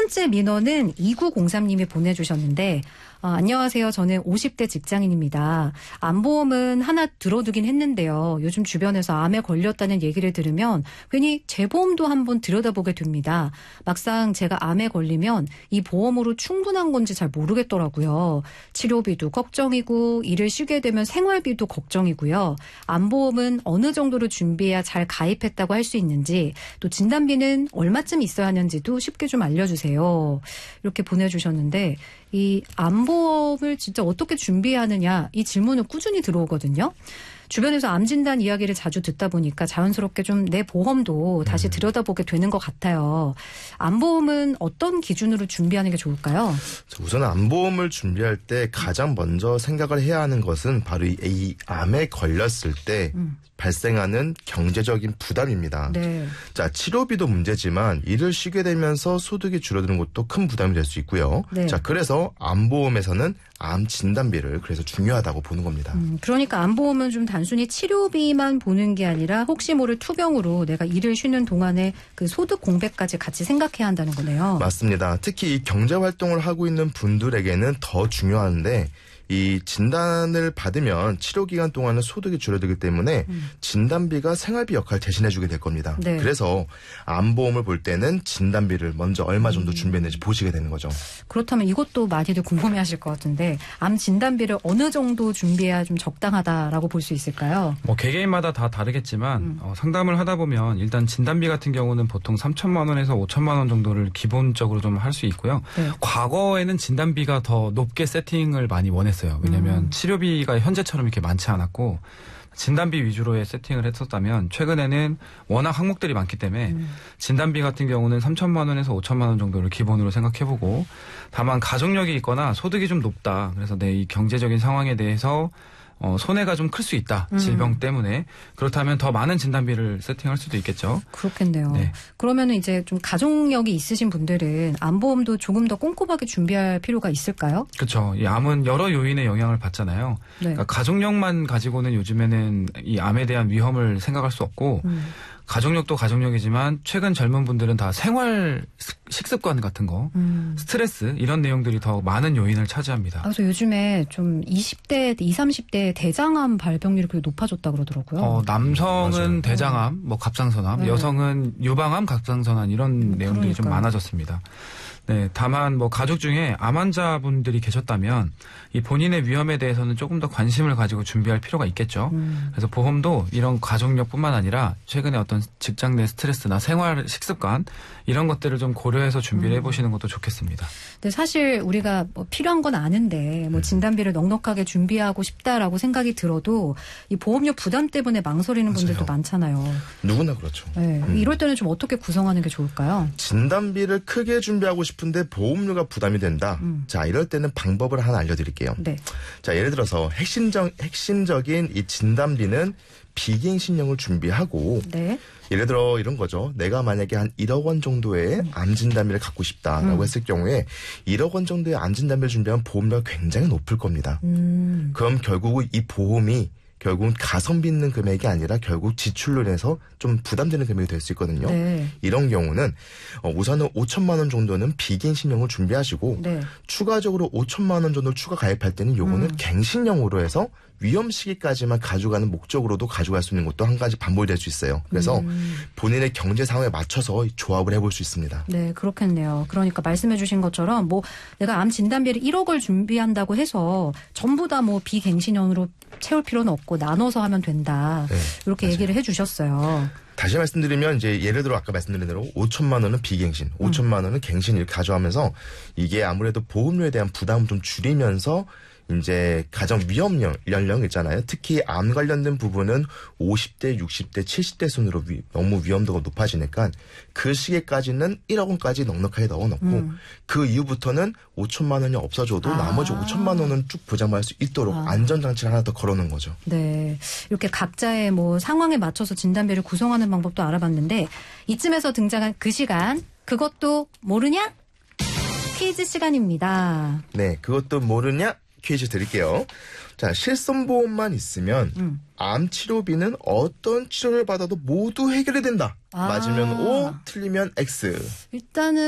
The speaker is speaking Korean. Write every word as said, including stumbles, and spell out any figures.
번째 민원은 이구공삼님이 보내주셨는데 어, 안녕하세요. 저는 오십 대 직장인입니다. 암보험은 하나 들어두긴 했는데요. 요즘 주변에서 암에 걸렸다는 얘기를 들으면 괜히 제 보험도 한번 들여다보게 됩니다. 막상 제가 암에 걸리면 이 보험으로 충분한 건지 잘 모르겠더라고요. 치료비도 걱정이고 일을 쉬게 되면 생활비도 걱정이고요. 암보험은 어느 정도로 준비해야 잘 가입했다고 할 수 있는지 또 진단비는 얼마쯤 있어야 하는지도 쉽게 좀 알려주세요. 이렇게 보내주셨는데 이 암보험을 진짜 어떻게 준비해야 하느냐 이 질문은 꾸준히 들어오거든요. 주변에서 암 진단 이야기를 자주 듣다 보니까 자연스럽게 좀 내 보험도 다시 들여다보게 되는 것 같아요. 암보험은 어떤 기준으로 준비하는 게 좋을까요? 우선 암보험을 준비할 때 가장 먼저 생각을 해야 하는 것은 바로 이, 이 암에 걸렸을 때 음. 발생하는 경제적인 부담입니다. 네. 자, 치료비도 문제지만 일을 쉬게 되면서 소득이 줄어드는 것도 큰 부담이 될 수 있고요. 네. 자, 그래서 암보험에서는 암 진단비를 그래서 중요하다고 보는 겁니다. 음, 그러니까 암보험은 좀 단순히 치료비만 보는 게 아니라 혹시 모를 투병으로 내가 일을 쉬는 동안에 그 소득 공백까지 같이 생각해야 한다는 거네요. 맞습니다. 특히 이 경제활동을 하고 있는 분들에게는 더 중요한데 이 진단을 받으면 치료 기간 동안은 소득이 줄어들기 때문에 음. 진단비가 생활비 역할을 대신해주게 될 겁니다. 네. 그래서 암보험을 볼 때는 진단비를 먼저 얼마 정도 음. 준비했는지 보시게 되는 거죠. 그렇다면 이것도 많이들 궁금해하실 것 같은데 암 진단비를 어느 정도 준비해야 좀 적당하다라고 볼 수 있을까요? 뭐 개개인마다 다 다르겠지만 음. 어, 상담을 하다 보면 일단 진단비 같은 경우는 보통 삼천만 원에서 오천만 원 정도를 기본적으로 좀 할 수 있고요. 네. 과거에는 진단비가 더 높게 세팅을 많이 원했어요. 왜냐하면 음. 치료비가 현재처럼 이렇게 많지 않았고 진단비 위주로의 세팅을 했었다면 최근에는 워낙 항목들이 많기 때문에 음. 진단비 같은 경우는 삼천만 원에서 오천만 원 정도를 기본으로 생각해보고 다만 가족력이 있거나 소득이 좀 높다. 그래서 내 이 경제적인 상황에 대해서 어, 손해가 좀 클 수 있다. 음. 질병 때문에. 그렇다면 더 많은 진단비를 세팅할 수도 있겠죠. 그렇겠네요. 네. 그러면은 이제 좀 가족력이 있으신 분들은 암보험도 조금 더 꼼꼼하게 준비할 필요가 있을까요? 그렇죠. 이 암은 여러 요인의 영향을 받잖아요. 네. 그러니까 가족력만 가지고는 요즘에는 이 암에 대한 위험을 생각할 수 없고 음. 가족력도 가족력이지만 최근 젊은 분들은 다 생활 식습관 같은 거, 음. 스트레스 이런 내용들이 더 많은 요인을 차지합니다. 그래서 요즘에 좀 이십 대, 이십, 삼십 대 대장암 발병률이 그렇게 높아졌다 그러더라고요. 어, 남성은 맞아요. 대장암, 뭐 갑상선암, 네. 여성은 유방암, 갑상선암 이런 음, 내용들이 그러니까요. 좀 많아졌습니다. 네, 다만 뭐 가족 중에 암 환자분들이 계셨다면 이 본인의 위험에 대해서는 조금 더 관심을 가지고 준비할 필요가 있겠죠. 음. 그래서 보험도 이런 가족력뿐만 아니라 최근에 어떤 직장 내 스트레스나 생활 식습관 이런 것들을 좀 고려해서 준비를 음. 해보시는 것도 좋겠습니다. 근데 사실 우리가 뭐 필요한 건 아는데 뭐 진단비를 넉넉하게 준비하고 싶다라고 생각이 들어도 이 보험료 부담 때문에 망설이는 맞아요. 분들도 많잖아요. 누구나 그렇죠. 네. 음. 이럴 때는 좀 어떻게 구성하는 게 좋을까요? 진단비를 크게 준비하고 싶은데 보험료가 부담이 된다. 음. 자, 이럴 때는 방법을 하나 알려드릴게요. 네. 자, 예를 들어서 핵심적, 핵심적인 이 진단비는 비갱신형을 준비하고 네. 예를 들어 이런 거죠. 내가 만약에 한 일억 원 정도의 음. 암 진단비를 갖고 싶다라고 음. 했을 경우에 일억 원 정도의 암 진단비를 준비하면 보험료가 굉장히 높을 겁니다. 음. 그럼 결국 이 보험이 결국은 가성비 있는 금액이 아니라 결국 지출로 인해서 좀 부담되는 금액이 될 수 있거든요. 네. 이런 경우는 우선은 오천만 원 정도는 비갱신형을 준비하시고 네. 추가적으로 오천만 원 정도 추가 가입할 때는 요거는 음. 갱신형으로 해서 위험 시기까지만 가져가는 목적으로도 가져갈 수 있는 것도 한 가지 방법이 될 수 있어요. 그래서 음. 본인의 경제 상황에 맞춰서 조합을 해볼 수 있습니다. 네, 그렇겠네요. 그러니까 말씀해 주신 것처럼 뭐 내가 암 진단비를 일억을 준비한다고 해서 전부 다 뭐 비갱신형으로 채울 필요는 없고 나눠서 하면 된다. 네, 이렇게 맞아요. 얘기를 해 주셨어요. 다시 말씀드리면 이제 예를 들어 아까 말씀드린 대로 오천만 원은 비갱신, 오천만 원은 갱신 이렇게 가져가면서 이게 아무래도 보험료에 대한 부담을 좀 줄이면서 이제 가장 위험 연령 있잖아요. 특히 암 관련된 부분은 오십 대, 육십 대, 칠십 대 순으로 위, 너무 위험도가 높아지니까 그 시기까지는 일억 원까지 넉넉하게 넣어놓고 음. 그 이후부터는 오천만 원이 없어져도 아. 나머지 오천만 원은 쭉 보장받을 수 있도록 아. 안전장치를 하나 더 걸어놓은 거죠. 네, 이렇게 각자의 뭐 상황에 맞춰서 진단비를 구성하는 방법도 알아봤는데 이쯤에서 등장한 그 시간, 그것도 모르냐? 퀴즈 시간입니다. 네, 그것도 모르냐? 퀴즈 드릴게요. 자, 실손보험만 있으면 음. 암 치료비는 어떤 치료를 받아도 모두 해결이 된다. 아. 맞으면 O, 틀리면 X. 일단은